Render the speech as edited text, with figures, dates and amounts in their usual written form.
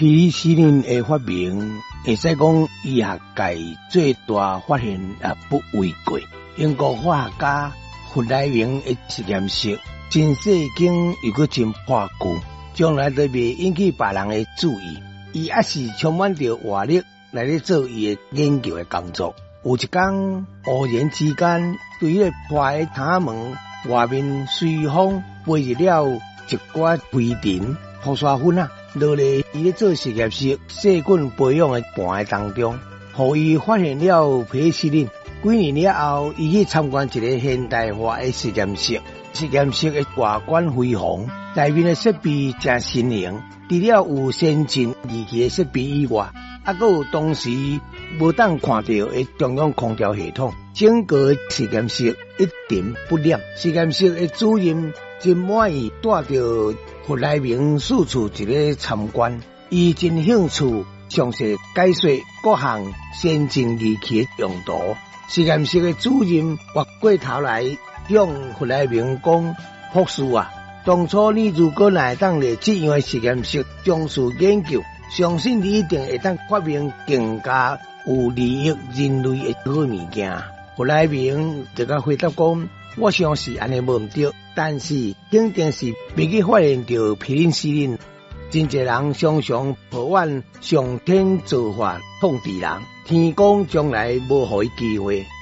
皮尼西林的发明，会使讲医学界最大发现也不为过。英国化学家弗莱明的实验室真细经又搁真破旧，将来都袂引起别人的注意。伊也是充满着活力来咧做伊的研究的工作。有一天，偶然之间，对迄个破的窗门外面随风飞入了一寡灰尘、雨刷粉啊，落咧伊咧做实验室细菌培养的盘的当中，互伊发现了皮尼西林。几年了后，伊去参观一个现代化的实验室，实验室的外观辉煌，内面的设备真新颖。除了有先进仪器的设备以外，还有当时无当看到的中央空调系统。整个实验室一点不亮。实验室的主任真满意，带着弗莱明四处一个参观，伊真兴趣详细解说各项先进仪器的用途。实验室的主任活过头来向弗莱明讲：博士啊，当初你如果来当来这样的实验室从事研究，相信你一定会当发明更加有利益人类的好物件。弗莱明就甲回答讲：我相信安尼无毋对，但是肯定是未去发现到皮尼西林。真侪人常常抱怨上天做法统治人，天公将来无予伊机会，